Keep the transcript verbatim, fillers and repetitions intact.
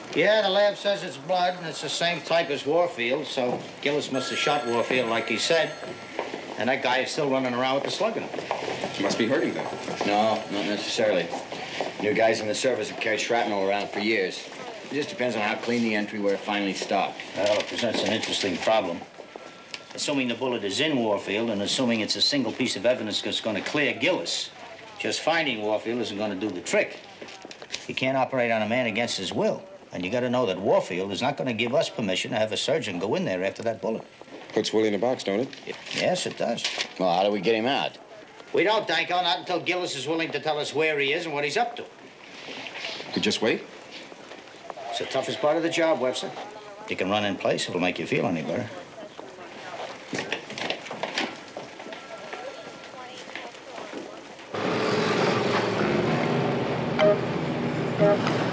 Yeah, the lab says it's blood, and it's the same type as Warfield, so Gillis must have shot Warfield like he said. And that guy is still running around with the slug in him. He must be hurting, then. No, not necessarily. New guys in the service have carried shrapnel around for years. It just depends on how clean the entry where it finally stopped. Well, it presents an interesting problem. Assuming the bullet is in Warfield and assuming it's a single piece of evidence that's going to clear Gillis, just finding Warfield isn't going to do the trick. You can't operate on a man against his will. And you got to know that Warfield is not going to give us permission to have a surgeon go in there after that bullet. Puts Willie in a box, don't it? Yes, it does. Well, how do we get him out? We don't, Danko, not until Gillis is willing to tell us where he is and what he's up to. We just wait? It's the toughest part of the job, Webster. You can run in place if it'll make you feel any better. Yeah.